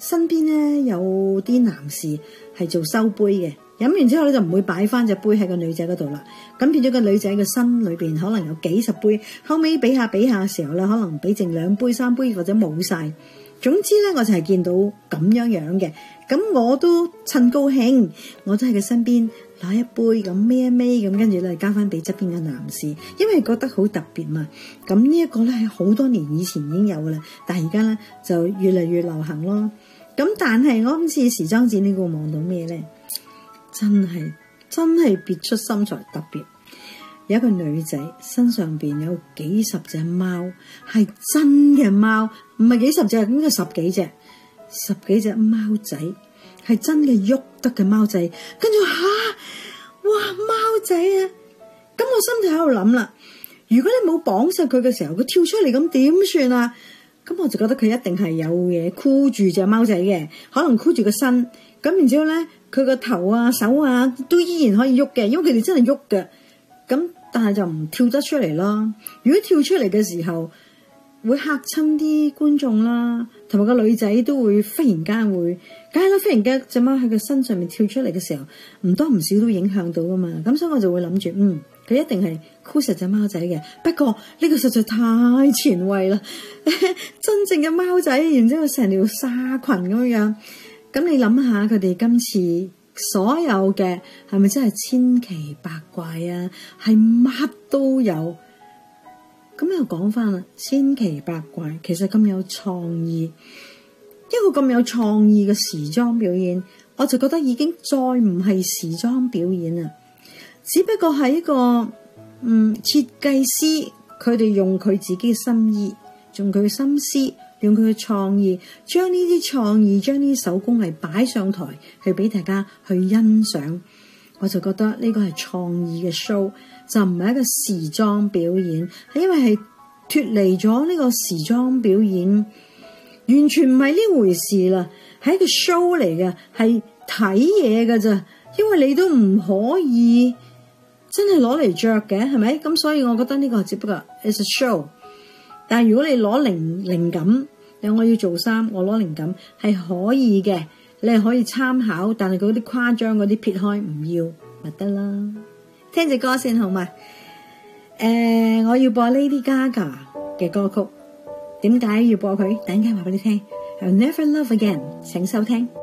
身邊咧有啲男士係做收杯嘅，飲完之後咧就唔會擺翻隻杯喺個女仔嗰度啦，咁變咗個女仔嘅心裏邊可能有幾十杯，後尾比下嘅時候咧，可能俾剩2杯3杯或者冇晒。總之咧，我就係見到咁樣嘅，咁我都趁高興，我都喺佢身邊攞一杯咁孭一孭咁，跟住咧交翻俾側邊嘅男士，因為覺得好特別嘛。咁呢一個咧係好多年以前已經有噶啦，但係而家咧就越嚟越流行咯。咁但係我今次時裝展呢個望到咩咧？真係別出心裁，特別有一個女仔身上邊有幾十隻貓，係真嘅貓，唔係幾十隻，應該10幾隻貓仔，係真嘅喐得嘅貓仔。跟住哇貓仔啊！咁我心就喺度諗啦，如果你冇綁實佢嘅時候，佢跳出嚟咁點算啊？咁我就覺得佢一定係有嘢箍住隻貓仔嘅，可能箍住個身。咁然之後咧，佢個頭啊、手啊都依然可以喐嘅，因為佢哋真係喐嘅。咁但係就唔跳得出嚟咯。如果跳出嚟嘅時候，會嚇親啲觀眾啦，同埋個女仔都會忽然間會，梗係啦，忽然間隻貓喺佢身上面跳出嚟嘅時候，唔多唔少都影響到噶嘛。咁所以我就會諗住，佢一定係箍實隻貓仔嘅。不過呢個實在太前衛啦，真正嘅貓仔，然之後成條紗裙咁樣。咁你諗下佢哋今次所有嘅係咪真係千奇百怪啊？係乜都有。咁又講翻啦，千奇百怪，其實咁有創意，一個咁有創意嘅時裝表演，我就覺得已經再唔係時裝表演啦，只不過係一個設計師，佢哋用佢自己嘅心意，用佢嘅心思，用佢嘅創意，將呢啲創意，將呢啲手工藝擺上台，去俾大家去欣賞。我就覺得呢個係創意嘅 show， 就唔係一個時裝表演，係因為係脫離咗呢個時裝表演，完全唔係呢回事啦，係一個 show 嚟嘅，係睇嘢㗎咋，因為你都唔可以真係攞嚟着嘅，係咪？咁所以我覺得呢個只不過 is a show。但係如果你攞靈感，我要做衫，我攞靈感係可以嘅。你係可以參考，但係嗰啲誇張嗰啲撇開唔要咪得啦。聽隻歌先好嘛？我要播 Lady Gaga 嘅歌曲，點解要播佢？等陣間話俾你聽。I'll Never Love Again，請收聽。